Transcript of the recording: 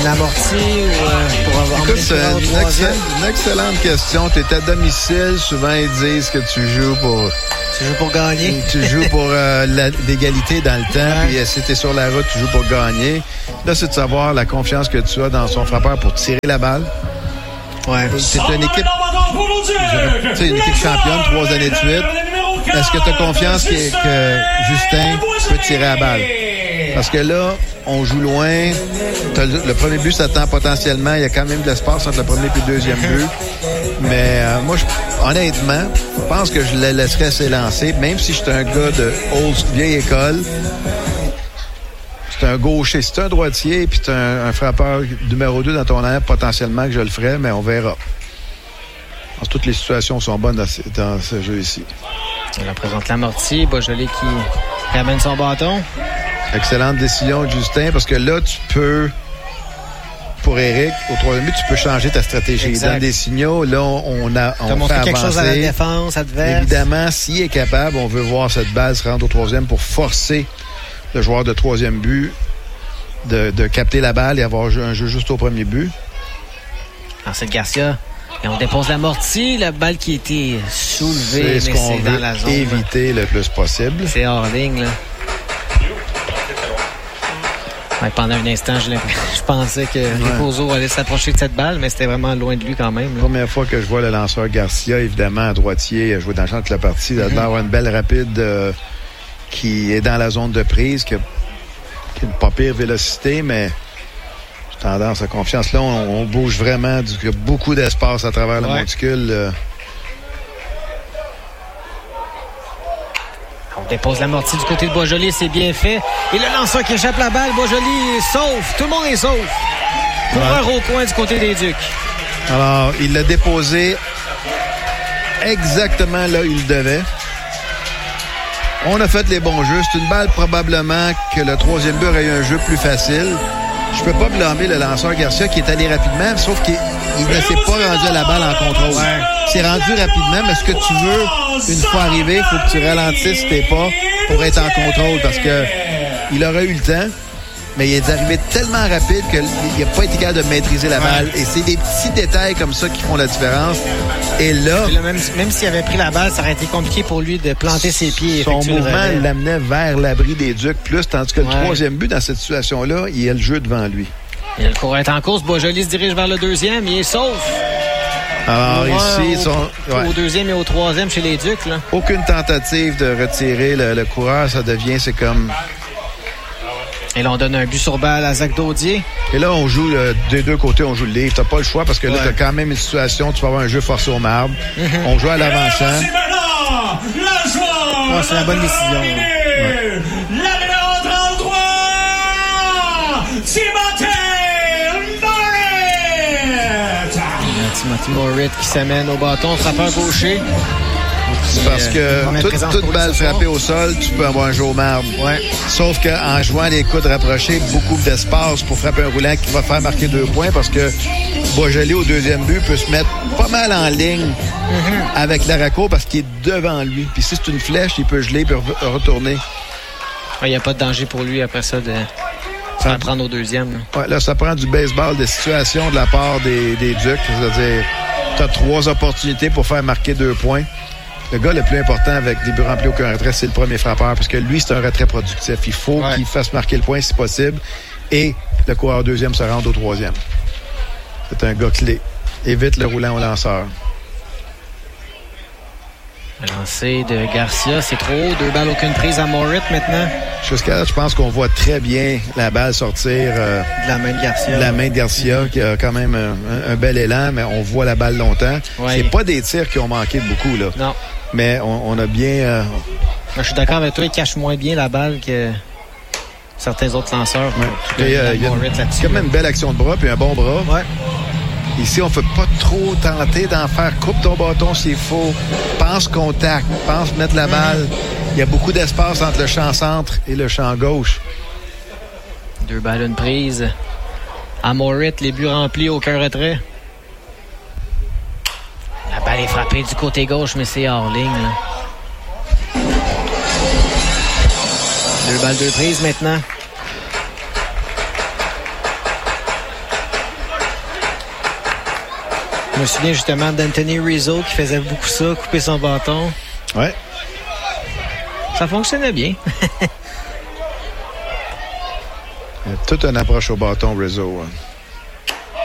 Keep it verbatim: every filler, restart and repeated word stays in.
bien amorti ou euh, pour avoir Écoute, c'est une, excell- une excellente question. Tu es à domicile. Souvent, ils disent que tu joues pour... Tu joues pour gagner. Tu joues pour euh, la, l'égalité dans le temps. Ouais. Puis euh, si tu es sur la route, tu joues pour gagner. Là, c'est de savoir la confiance que tu as dans son frappeur pour tirer la balle. Ouais. C'est une équipe, c'est une équipe championne, trois années de suite. Est-ce que tu as confiance que, que Justin peut tirer la balle? Parce que là, on joue loin. T'as le, le premier but s'attend potentiellement. Il y a quand même de l'espace entre le premier et le deuxième but. Mais euh, moi, je, honnêtement, je pense que je le laisserais s'élancer, même si je suis un gars de old, vieille école. C'est un gaucher, c'est un droitier, puis c'est un, un frappeur numéro deux dans ton air, potentiellement que je le ferais, mais on verra. Parce que toutes les situations sont bonnes dans ce, dans ce jeu ici. On présente l'amorti, Beaujolais qui ramène son bâton. Excellente décision, Justin, parce que là, tu peux, pour Éric, au troisième but, tu peux changer ta stratégie. Exact. Dans des signaux, là, on a on T'as montré fait quelque avancer. Chose à la défense adverse. Évidemment, s'il est capable, on veut voir cette balle se rendre au troisième pour forcer le joueur de troisième but de, de capter la balle et avoir un jeu juste au premier but. Ensuite, Garcia. Et on dépose l'amorti, la balle qui a été soulevée, c'est mais ce qu'on c'est veut dans la zone. Éviter le plus possible. C'est hors ligne, là. Ouais, pendant un instant, je, je pensais que ouais. Riposo allait s'approcher de cette balle, mais c'était vraiment loin de lui quand même. La première fois que je vois le lanceur Garcia, évidemment, à droitier, jouer dans le champ de la partie, il mm-hmm. avoir une belle rapide euh, qui est dans la zone de prise, qui a, qui a une pas pire vélocité, mais j'ai tendance à confiance. Là, on, on bouge vraiment, il y a beaucoup d'espace à travers ouais. le monticule. Euh, On dépose l'amorti du côté de Beaujolais, c'est bien fait. Et le lanceur qui échappe la balle, Beaujolais est sauf. Tout le monde est sauf. Coureur ouais. au coin du côté des Ducs. Alors, il l'a déposé exactement là où il devait. On a fait les bons jeux. C'est une balle probablement que le troisième but aurait eu un jeu plus facile. Je peux pas blâmer le lanceur Garcia qui est allé rapidement, sauf qu'il il ne s'est pas rendu à la balle en contrôle. Ouais. Il s'est rendu rapidement, mais ce que tu veux, une fois arrivé, il faut que tu ralentisses tes pas pour être en contrôle parce que il aurait eu le temps, mais il est arrivé tellement rapide qu'il n'a pas été capable de maîtriser la balle. Ouais. Et c'est des petits détails comme ça qui font la différence. Et là... là même, même s'il avait pris la balle, ça aurait été compliqué pour lui de planter ses pieds. Son mouvement l'amenait vers l'abri des Ducs plus, tandis que ouais. le troisième but dans cette situation-là, il y a le jeu devant lui. Et le coureur est en course. Beaujolais se dirige vers le deuxième. Il est sauf. Alors ici, ils sont... Ouais. Au deuxième et au troisième chez les Ducs. Là. Aucune tentative de retirer le, le coureur. Ça devient, c'est comme... Et là, on donne un but sur balle à Zach Daudier. Et là, on joue le, des deux côtés, on joue le livre. T'as pas le choix parce que là, ouais. t'as quand même une situation, tu vas avoir un jeu forcé au marbre. Mm-hmm. On joue à l'avant-champ. Oh, c'est la bonne décision. Ouais. La numéro trente-trois, Timothy Moritz. Timothy Moritz qui s'amène au bâton, frappeur gaucher. Parce que euh, toute, toute balle frappée au sol, tu peux avoir un jeu au marbre. Ouais. Sauf qu'en jouant les coudes rapprochés, beaucoup d'espace pour frapper un roulant qui va faire marquer deux points parce que Beaujolais au deuxième but peut se mettre pas mal en ligne mm-hmm. avec l'Araco parce qu'il est devant lui. Puis si c'est une flèche, il peut geler et re- retourner. Il n'y a pas de danger pour lui après ça de s'en prendre au deuxième. Là. Ouais, là, ça prend du baseball de situation de la part des, des Ducs. C'est-à-dire, tu as trois opportunités pour faire marquer deux points. Le gars le plus important avec des buts remplis aucun retrait, c'est le premier frappeur parce que lui, c'est un retrait productif. Il faut ouais. qu'il fasse marquer le point si possible et le coureur deuxième se rende au troisième. C'est un gars clé. Évite le roulant au lanceur. Le lancer de Garcia, c'est trop haut. Deux balles, aucune prise à Moritz maintenant. Jusqu'à là, je pense qu'on voit très bien la balle sortir euh, de la main de Garcia. De la main de Garcia, mm-hmm. qui a quand même un, un bel élan, mais on voit la balle longtemps. Ouais. C'est pas des tirs qui ont manqué de beaucoup, là. Non. Mais on, on a bien... Euh... Je suis d'accord avec toi, il cache moins bien la balle que certains autres lanceurs. Ouais. Et, euh, il y a quand même une belle action de bras, puis un bon bras. Ouais. Ici, on ne peut pas trop tenter d'en faire. Coupe ton bâton s'il faut. Pense contact. Pense mettre la balle. Mm-hmm. Il y a beaucoup d'espace entre le champ centre et le champ gauche. Deux balles, une prise. À Moritz, les buts remplis, aucun retrait. La balle est frappée du côté gauche, mais c'est hors ligne. Là. Deux balles, deux prises maintenant. Je me souviens justement d'Anthony Rizzo qui faisait beaucoup ça, couper son bâton. Ouais. Ça fonctionnait bien. Il y a toute une approche au bâton, Rizzo. Hein.